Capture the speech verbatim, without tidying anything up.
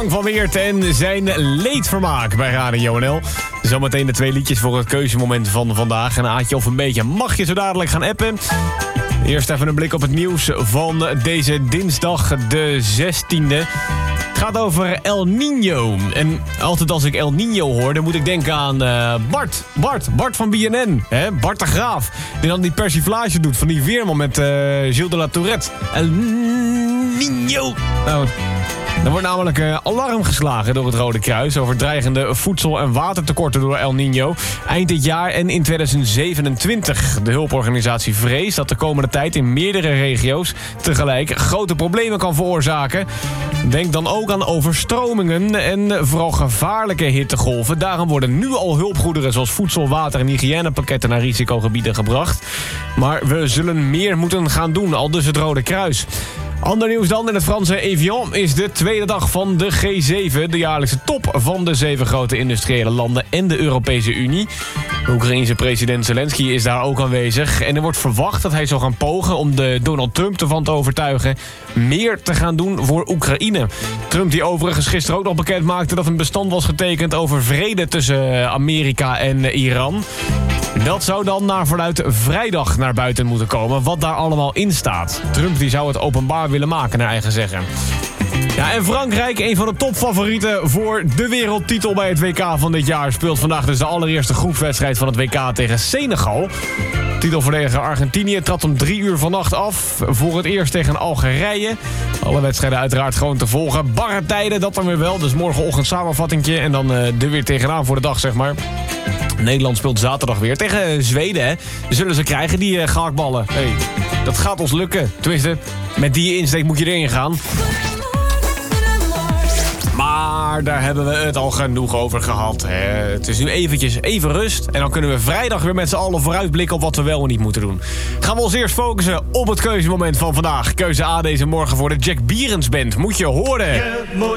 Frank van Weert en zijn leedvermaak bij Radio N L. Zometeen de twee liedjes voor het keuzemoment van vandaag. En Aatje of een beetje mag je zo dadelijk gaan appen. Eerst even een blik op het nieuws van deze dinsdag de zestiende. Het gaat over El Niño. En altijd als ik El Niño hoor, dan moet ik denken aan uh, Bart. Bart. Bart van B N N. Hè? Bart de Graaf. Die dan die persiflage doet van die weerman met uh, Gilles de la Tourette. El Niño. Nou, er wordt namelijk uh, alarm geslagen door het Rode Kruis over dreigende voedsel- en watertekorten door El Niño eind dit jaar en in tweeduizend zevenentwintig. De hulporganisatie vreest dat de komende tijd in meerdere regio's tegelijk grote problemen kan veroorzaken. Denk dan ook aan overstromingen en vooral gevaarlijke hittegolven. Daarom worden nu al hulpgoederen zoals voedsel, water en hygiënepakketten naar risicogebieden gebracht. Maar we zullen meer moeten gaan doen, aldus het Rode Kruis. Ander nieuws dan. In het Franse Evian is de tweede dag van de G zeven... de jaarlijkse top van de zeven grote industriële landen en de Europese Unie. De Oekraïense president Zelensky is daar ook aanwezig. En er wordt verwacht dat hij zal gaan pogen om de Donald Trump ervan te overtuigen meer te gaan doen voor Oekraïne. Trump die overigens gisteren ook nog bekend maakte dat een bestand was getekend over vrede tussen Amerika en Iran. Dat zou dan naar verluidt vrijdag naar buiten moeten komen, wat daar allemaal in staat. Trump die zou het openbaar willen maken, naar eigen zeggen. Ja, en Frankrijk, een van de topfavorieten voor de wereldtitel bij het W K van dit jaar, speelt vandaag dus de allereerste groepswedstrijd van het W K tegen Senegal. Titelverdediger Argentinië trad om drie uur vannacht af. Voor het eerst tegen Algerije. Alle wedstrijden uiteraard gewoon te volgen. Barre tijden, dat dan weer wel. Dus morgenochtend samenvattingje en dan uh, er weer tegenaan voor de dag, zeg maar. Nederland speelt zaterdag weer tegen Zweden, hè. Zullen ze krijgen, die uh, gehaktballen. Hey, dat gaat ons lukken. Tenminste, met die insteek moet je erin gaan. Maar daar hebben we het al genoeg over gehad. Hè. Het is nu eventjes even rust. En dan kunnen we vrijdag weer met z'n allen vooruitblikken op wat we wel en niet moeten doen. Gaan we ons eerst focussen op het keuzemoment van vandaag. Keuze A deze morgen voor de Jack Bierens Band. Moet je horen.